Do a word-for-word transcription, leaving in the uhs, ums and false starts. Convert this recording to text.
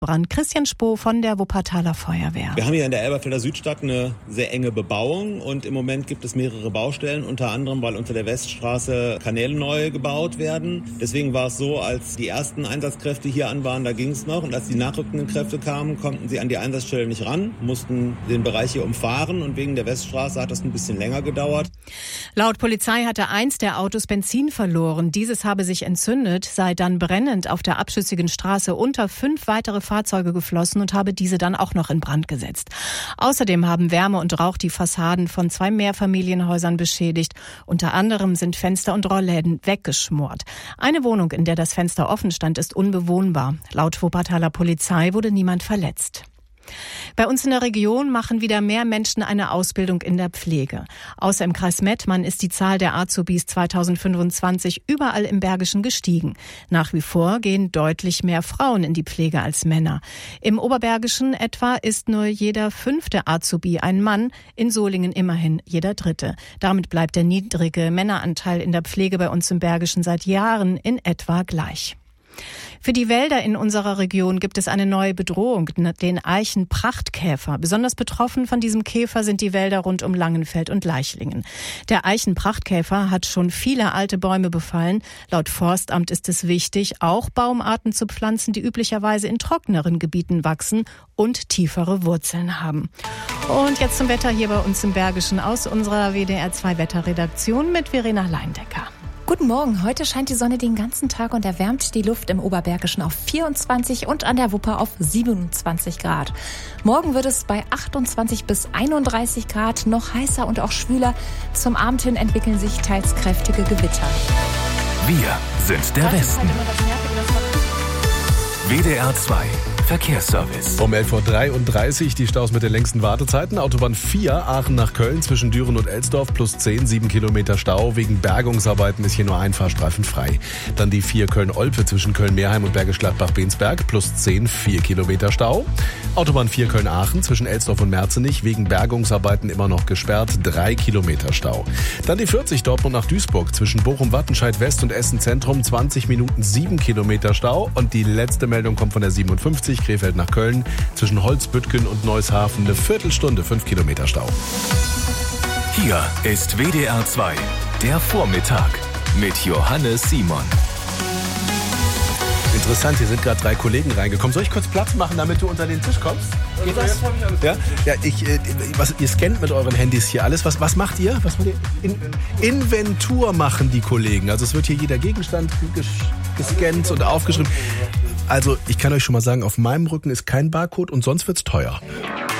Brand. Christian Spoh von der Wuppertaler Feuerwehr. Wir haben hier in der Elberfelder Südstadt eine sehr enge Bebauung und im Moment gibt es mehrere Baustellen, unter anderem, weil unter der Weststraße Kanäle neu gebaut werden. Deswegen war es so, als die ersten Einsatzkräfte hier an waren, da ging es noch, und als die nachrückenden Kräfte kamen, konnten sie an die Einsatzstelle nicht ran, mussten den Bereich hier umfahren, und wegen der Weststraße hat das ein bisschen länger gedauert. Laut Polizei hatte eins der Autos Benzin verloren. Dieses habe sich entzündet, sei dann brennend auf der abschüssigen Straße unter fünf weitere Fahrzeuge geflossen und habe diese dann auch noch in Brand gesetzt. Außerdem haben Wärme und Rauch die Fassaden von zwei Mehrfamilienhäusern beschädigt. Unter anderem sind Fenster und Rollläden weggeschmort. Eine Wohnung, in der das Fenster offen stand, ist unbewohnbar. Laut Wuppertaler Polizei wurde niemand verletzt. Bei uns in der Region machen wieder mehr Menschen eine Ausbildung in der Pflege. Außer im Kreis Mettmann ist die Zahl der Azubis zweitausendfünfundzwanzig überall im Bergischen gestiegen. Nach wie vor gehen deutlich mehr Frauen in die Pflege als Männer. Im Oberbergischen etwa ist nur jeder fünfte Azubi ein Mann, in Solingen immerhin jeder dritte. Damit bleibt der niedrige Männeranteil in der Pflege bei uns im Bergischen seit Jahren in etwa gleich. Für die Wälder in unserer Region gibt es eine neue Bedrohung, den Eichenprachtkäfer. Besonders betroffen von diesem Käfer sind die Wälder rund um Langenfeld und Leichlingen. Der Eichenprachtkäfer hat schon viele alte Bäume befallen. Laut Forstamt ist es wichtig, auch Baumarten zu pflanzen, die üblicherweise in trockeneren Gebieten wachsen und tiefere Wurzeln haben. Und jetzt zum Wetter hier bei uns im Bergischen aus unserer W D R zwei Wetterredaktion mit Verena Leindecker. Guten Morgen. Heute scheint die Sonne den ganzen Tag und erwärmt die Luft im Oberbergischen auf vierundzwanzig und an der Wupper auf siebenundzwanzig Grad. Morgen wird es bei achtundzwanzig bis einunddreißig Grad noch heißer und auch schwüler. Zum Abend hin entwickeln sich teils kräftige Gewitter. Wir sind der Westen. W D R zwei Verkehrsservice. Um elf Uhr dreiunddreißig die Staus mit den längsten Wartezeiten. Autobahn vier, Aachen nach Köln zwischen Düren und Elsdorf plus zehn, sieben Kilometer Stau. Wegen Bergungsarbeiten ist hier nur ein Fahrstreifen frei. Dann die vier Köln-Olpe zwischen Köln-Meerheim und Bergisch Gladbach-Bensberg plus zehn, vier Kilometer Stau. Autobahn vier Köln-Aachen zwischen Elsdorf und Merzenich wegen Bergungsarbeiten immer noch gesperrt, drei Kilometer Stau. Dann die vierzig Dortmund nach Duisburg zwischen Bochum-Wattenscheid West und Essen Zentrum, zwanzig Minuten, sieben Kilometer Stau. Und die letzte Meldung kommt von der siebenundfünfzig Krefeld nach Köln zwischen Holzbüttgen und Neushafen, eine Viertelstunde, fünf Kilometer Stau. Hier ist W D R zwei, der Vormittag mit Johannes Simon. Interessant, hier sind gerade drei Kollegen reingekommen. Soll ich kurz Platz machen, damit du unter den Tisch kommst? Geht das? Ja, ja ich, äh, was, ihr scannt mit euren Handys hier alles. Was, was macht ihr? Was macht ihr? In, Inventur machen die Kollegen. Also es wird hier jeder Gegenstand ges, gescannt und aufgeschrieben. Also ich kann euch schon mal sagen, auf meinem Rücken ist kein Barcode und sonst wird's teuer.